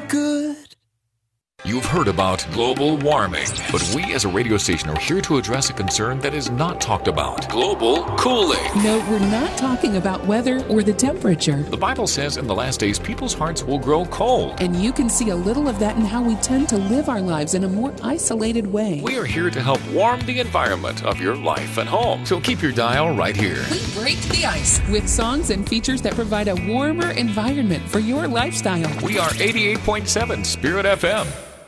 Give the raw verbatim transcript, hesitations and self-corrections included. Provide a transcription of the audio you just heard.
good. You've heard about global warming, but we as a radio station are here to address a concern that is not talked about. Global cooling. No, we're not talking about weather or the temperature. The Bible says in the last days, people's hearts will grow cold. And you can see a little of that in how we tend to live our lives in a more isolated way. We are here to help warm the environment of your life and home. So keep your dial right here. We break the ice with songs and features that provide a warmer environment for your lifestyle. We are eighty-eight point seven Spirit F M.